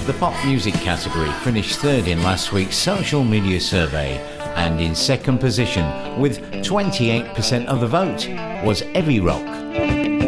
The pop music category finished third in last week's social media survey, and in second position with 28% of the vote was Heavy Rock.